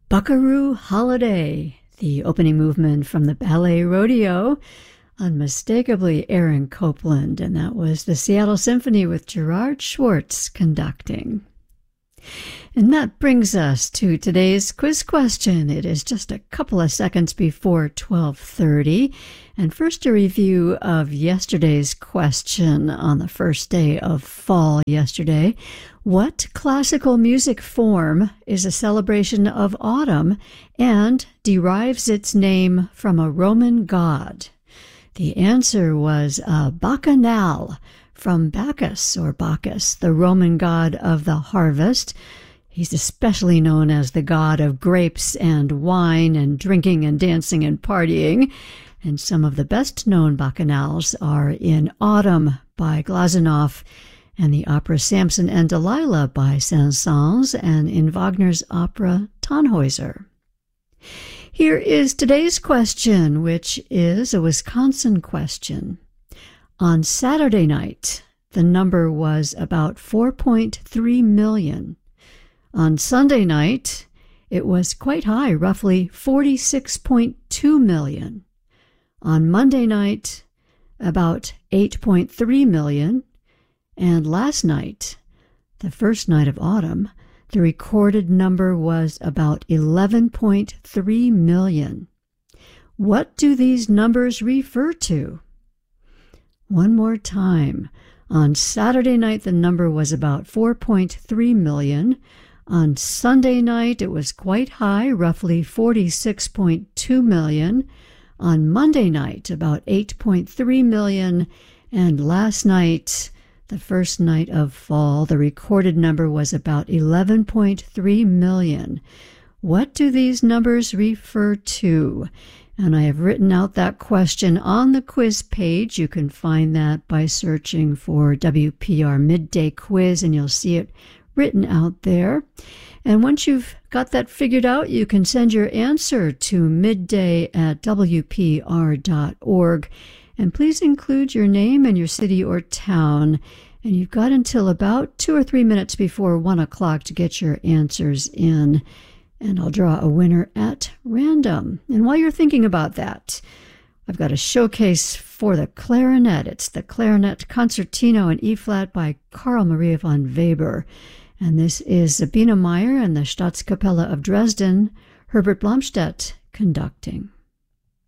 Buckaroo Holiday, the opening movement from the Ballet Rodeo, unmistakably Aaron Copland, and that was the Seattle Symphony with Gerard Schwartz conducting. And that brings us to today's quiz question. It is just a couple of seconds before 12:30. And first, a review of yesterday's question on the first day of fall yesterday. What classical music form is a celebration of autumn and derives its name from a Roman god? The answer was Bacchanal, from Bacchus, the Roman god of the harvest. He's especially known as the god of grapes and wine and drinking and dancing and partying. And some of the best-known bacchanals are in Autumn by Glazunov, and the opera Samson and Delilah by Saint-Saëns, and in Wagner's opera Tannhäuser. Here is today's question, which is a Wisconsin question. On Saturday night, the number was about 4.3 million. On Sunday night, it was quite high, roughly 46.2 million. On Monday night, about 8.3 million. And last night, the first night of autumn, the recorded number was about 11.3 million. What do these numbers refer to? One more time. On Saturday night, the number was about 4.3 million. On Sunday night, it was quite high, roughly 46.2 million. On Monday night, about 8.3 million. And last night, the first night of fall, the recorded number was about 11.3 million. What do these numbers refer to? And I have written out that question on the quiz page. You can find that by searching for WPR Midday Quiz, and you'll see it written out there. And once you've got that figured out, you can send your answer to midday@wpr.org. And please include your name and your city or town. And you've got until about 2 or 3 minutes before 1 o'clock to get your answers in. And I'll draw a winner at random. And while you're thinking about that, I've got a showcase for the clarinet. It's the Clarinet Concertino in E-flat by Carl Maria von Weber. And this is Sabine Meyer and the Staatskapelle of Dresden, Herbert Blomstedt conducting.